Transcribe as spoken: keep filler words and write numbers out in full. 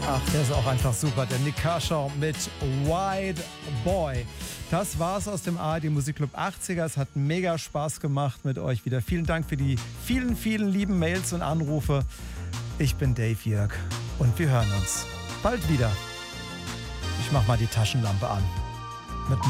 Ach, der ist auch einfach super. Der Nik Kershaw mit White Boy. Das war's aus dem A R D Musikclub achtziger. Es hat mega Spaß gemacht mit euch wieder. Vielen Dank für die vielen, vielen lieben Mails und Anrufe. Ich bin Dave Jörg und wir hören uns bald wieder. Ich mach mal die Taschenlampe an.